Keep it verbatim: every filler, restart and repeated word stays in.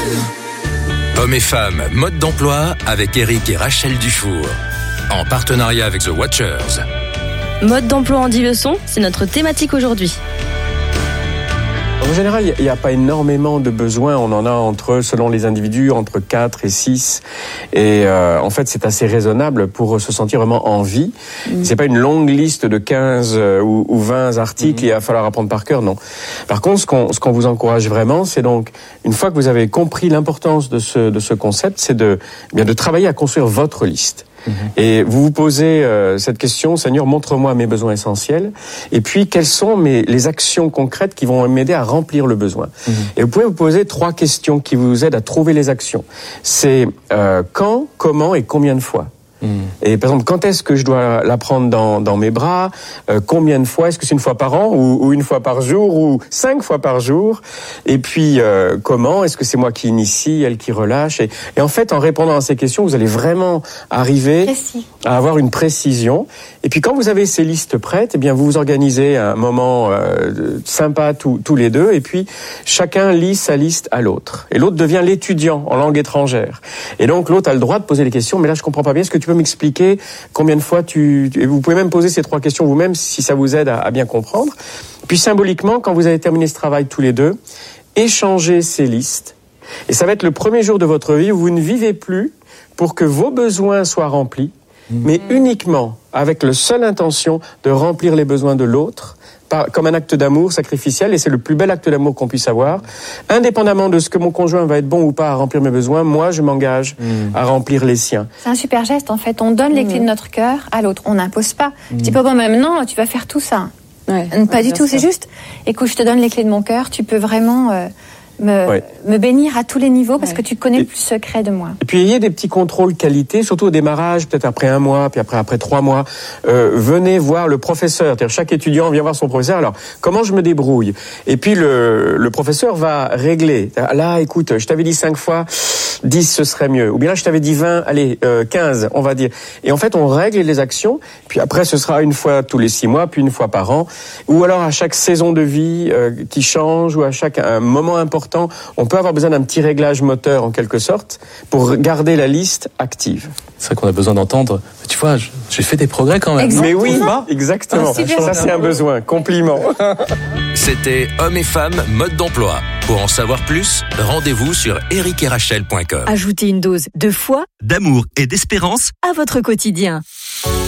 Hommes et femmes, mode d'emploi avec Eric et Rachel Dufour. En partenariat avec The Watchers. Mode d'emploi en dix leçons, c'est notre thématique aujourd'hui. En général, il n'y a pas énormément de besoins. On en a entre, selon les individus, entre quatre et six. Et euh, en fait, c'est assez raisonnable pour se sentir vraiment en vie. Mmh. C'est pas une longue liste de quinze ou, ou vingt articles. Mmh. Il va falloir apprendre par cœur, non. Par contre, ce qu'on, ce qu'on vous encourage vraiment, c'est donc, une fois que vous avez compris l'importance de ce, de ce concept, c'est de, bien, de travailler à construire votre liste. Et vous vous posez euh, cette question, Seigneur, montre-moi mes besoins essentiels, et puis quelles sont mes, les actions concrètes qui vont m'aider à remplir le besoin. Mmh. Et vous pouvez vous poser trois questions qui vous aident à trouver les actions. C'est euh, quand, comment et combien de fois. Mmh. Et par exemple, quand est-ce que je dois la prendre dans, dans mes bras, euh, combien de fois, est-ce que c'est une fois par an ou, ou une fois par jour ou cinq fois par jour, et puis euh, comment, est-ce que c'est moi qui initie, elle qui relâche, et, et en fait en répondant à ces questions vous allez vraiment arriver Précis. à avoir une précision. Et puis quand vous avez ces listes prêtes, eh bien vous vous organisez un moment euh, sympa tous, tous les deux, et puis chacun lit sa liste à l'autre, et l'autre devient l'étudiant en langue étrangère, et donc l'autre a le droit de poser les questions, mais là je comprends pas bien, est-ce que tu Tu peux m'expliquer combien de fois tu... Et vous pouvez même poser ces trois questions vous-même si ça vous aide à, à bien comprendre. Puis symboliquement, quand vous avez terminé ce travail tous les deux, échangez ces listes. Et ça va être le premier jour de votre vie où vous ne vivez plus pour que vos besoins soient remplis, mmh. mais uniquement avec la seule intention de remplir les besoins de l'autre, par, comme un acte d'amour sacrificiel, et c'est le plus bel acte d'amour qu'on puisse avoir. Indépendamment de ce que mon conjoint va être bon ou pas à remplir mes besoins, moi je m'engage mmh. à remplir les siens. C'est un super geste en fait, on donne les mmh. clés de notre cœur à l'autre, on n'impose pas. Mmh. Je dis pas bon maintenant tu vas faire tout ça. Ouais, pas ouais, du tout, ça. C'est juste, écoute, je te donne les clés de mon cœur, tu peux vraiment... Euh, Me, ouais. me bénir à tous les niveaux parce ouais. que tu connais et, le plus secret de moi. Et puis il y a des petits contrôles qualité, surtout au démarrage, peut-être après un mois, puis après après trois mois. Euh, venez voir le professeur. C'est-à-dire chaque étudiant vient voir son professeur. Alors comment je me débrouille? Et puis le, le professeur va régler. Là, écoute, je t'avais dit cinq fois, dix ce serait mieux. Ou bien là, je t'avais dit vingt, allez, euh, quinze, on va dire. Et en fait, on règle les actions. Puis après, ce sera une fois tous les six mois, puis une fois par an. Ou alors à chaque saison de vie euh, qui change, ou à chaque un moment important. On peut avoir besoin d'un petit réglage moteur en quelque sorte pour garder la liste active. C'est vrai qu'on a besoin d'entendre. Tu vois, j'ai fait des progrès quand même. Exactement. Mais oui, exactement. Ah, ça c'est un besoin. Compliment. C'était Hommes et femmes, mode d'emploi. Pour en savoir plus, rendez-vous sur eric et rachel point com. Ajoutez une dose de foi, d'amour et d'espérance à votre quotidien.